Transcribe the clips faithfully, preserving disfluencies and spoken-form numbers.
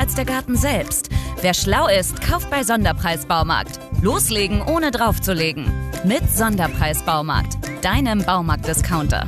als der Garten selbst. Wer schlau ist, kauft bei Sonderpreis-Baumarkt. Loslegen, ohne draufzulegen. Mit Sonderpreis-Baumarkt, deinem Baumarkt-Discounter.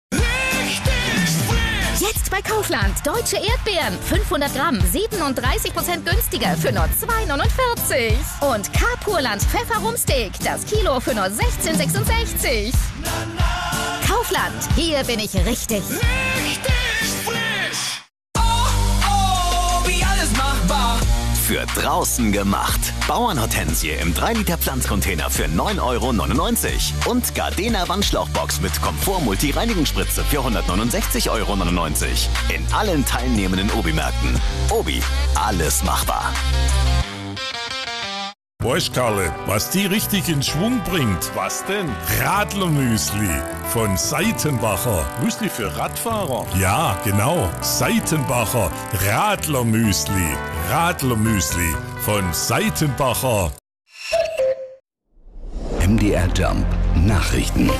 Jetzt bei Kaufland. Deutsche Erdbeeren. fünfhundert Gramm. siebenunddreißig Prozent günstiger für nur zwei neunundvierzig. Und K-Purland Pfefferumsteak. Das Kilo für nur sechzehn sechsundsechzig. Kaufland. Hier bin ich richtig. Richtig frisch. Oh, oh, wie alles machbar. Für draußen gemacht. Bauernhortensie im drei Liter Pflanzcontainer für neun Euro neunundneunzig. Und Gardena Wandschlauchbox mit Komfort-Multi-Reinigungsspritze für hundertneunundsechzig Euro neunundneunzig. In allen teilnehmenden Obi-Märkten. Obi, alles machbar. Weißt Karle, was die richtig in Schwung bringt? Was denn? Radlermüsli von Seitenbacher. Müsli für Radfahrer? Ja, genau. Seitenbacher Radlermüsli. Radlermüsli von Seitenbacher. M D R Jump Nachrichten.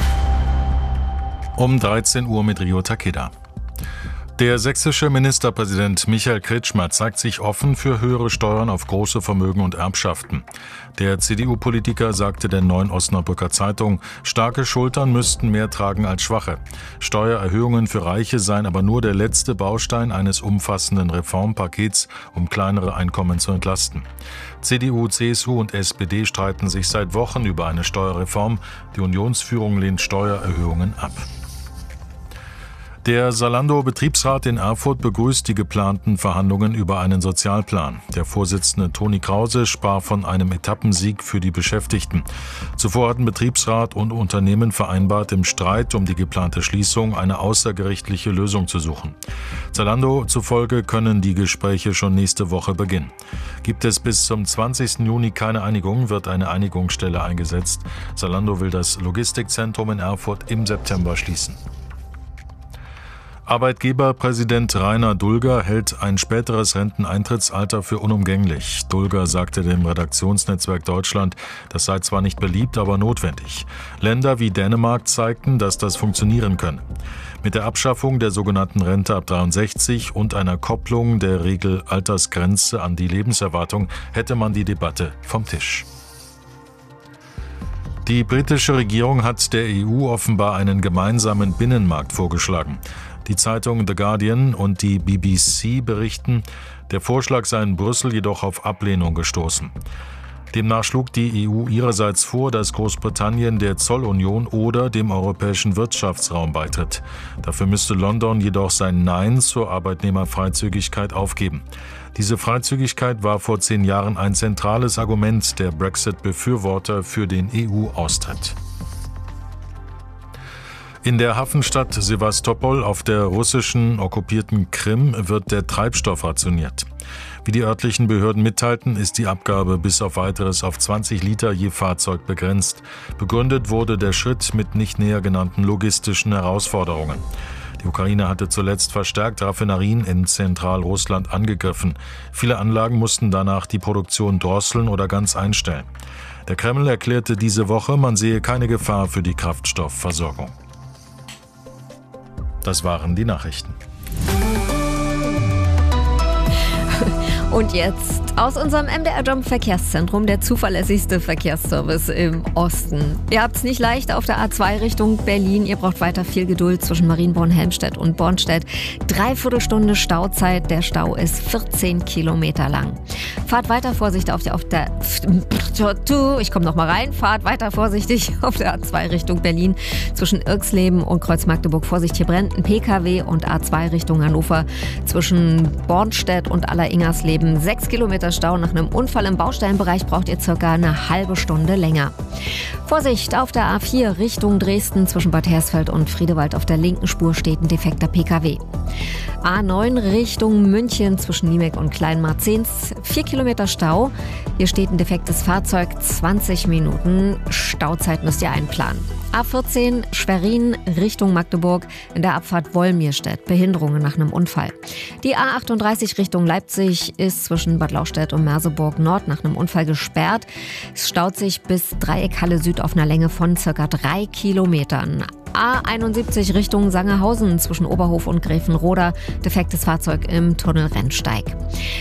Um dreizehn Uhr mit Rio Takeda. Der sächsische Ministerpräsident Michael Kretschmer zeigt sich offen für höhere Steuern auf große Vermögen und Erbschaften. Der C D U-Politiker sagte der Neuen Osnabrücker Zeitung, starke Schultern müssten mehr tragen als schwache. Steuererhöhungen für Reiche seien aber nur der letzte Baustein eines umfassenden Reformpakets, um kleinere Einkommen zu entlasten. C D U, C S U und S P D streiten sich seit Wochen über eine Steuerreform. Die Unionsführung lehnt Steuererhöhungen ab. Der Zalando-Betriebsrat in Erfurt begrüßt die geplanten Verhandlungen über einen Sozialplan. Der Vorsitzende Toni Krause sprach von einem Etappensieg für die Beschäftigten. Zuvor hatten Betriebsrat und Unternehmen vereinbart, im Streit um die geplante Schließung eine außergerichtliche Lösung zu suchen. Zalando zufolge können die Gespräche schon nächste Woche beginnen. Gibt es bis zum zwanzigsten Juni keine Einigung, wird eine Einigungsstelle eingesetzt. Zalando will das Logistikzentrum in Erfurt im September schließen. Arbeitgeberpräsident Rainer Dulger hält ein späteres Renteneintrittsalter für unumgänglich. Dulger sagte dem Redaktionsnetzwerk Deutschland, das sei zwar nicht beliebt, aber notwendig. Länder wie Dänemark zeigten, dass das funktionieren könne. Mit der Abschaffung der sogenannten Rente ab dreiundsechzig und einer Kopplung der Regelaltersgrenze an die Lebenserwartung hätte man die Debatte vom Tisch. Die britische Regierung hat der E U offenbar einen gemeinsamen Binnenmarkt vorgeschlagen. Die Zeitung The Guardian und die B B C berichten, der Vorschlag sei in Brüssel jedoch auf Ablehnung gestoßen. Demnach schlug die E U ihrerseits vor, dass Großbritannien der Zollunion oder dem europäischen Wirtschaftsraum beitritt. Dafür müsste London jedoch sein Nein zur Arbeitnehmerfreizügigkeit aufgeben. Diese Freizügigkeit war vor zehn Jahren ein zentrales Argument der Brexit-Befürworter für den E U-Austritt. In der Hafenstadt Sewastopol auf der russischen okkupierten Krim wird der Treibstoff rationiert. Wie die örtlichen Behörden mitteilten, ist die Abgabe bis auf Weiteres auf zwanzig Liter je Fahrzeug begrenzt. Begründet wurde der Schritt mit nicht näher genannten logistischen Herausforderungen. Die Ukraine hatte zuletzt verstärkt Raffinerien in Zentralrussland angegriffen. Viele Anlagen mussten danach die Produktion drosseln oder ganz einstellen. Der Kreml erklärte diese Woche, man sehe keine Gefahr für die Kraftstoffversorgung. Das waren die Nachrichten. Und jetzt aus unserem M D R-Jump Verkehrszentrum, der zuverlässigste Verkehrsservice im Osten. Ihr habt es nicht leicht auf der A zwei Richtung Berlin. Ihr braucht weiter viel Geduld zwischen Marienborn, Helmstedt und Bornstedt. Dreiviertel Stunde Stauzeit. Der Stau ist vierzehn Kilometer lang. Fahrt weiter vorsichtig auf der... Auf der ich komme noch mal rein. Fahrt weiter vorsichtig auf der A zwei Richtung Berlin. Zwischen Irxleben und Kreuz-Magdeburg. Vorsicht, hier brennt ein P K W. Und A zwei Richtung Hannover. Zwischen Bornstedt und Aller-Ingersleben. Sechs Kilometer Stau. Nach einem Unfall im Baustellenbereich braucht ihr circa eine halbe Stunde länger. Vorsicht, auf der A vier Richtung Dresden zwischen Bad Hersfeld und Friedewald auf der linken Spur steht ein defekter P K W. A neun Richtung München zwischen Niemek und Kleinmarzens. Vier Kilometer Stau. Hier steht ein defektes Fahrzeug. zwanzig Minuten Stauzeit müsst ihr einplanen. A vierzehn Schwerin Richtung Magdeburg in der Abfahrt Wolmirstedt. Behinderungen nach einem Unfall. Die A achtunddreißig Richtung Leipzig ist zwischen Bad Lauchstädt und Merseburg Nord nach einem Unfall gesperrt. Es staut sich bis Dreieckhalle Süd auf einer Länge von circa drei Kilometern. A einundsiebzig Richtung Sangerhausen zwischen Oberhof und Gräfenroda. Defektes Fahrzeug im Tunnel Rennsteig.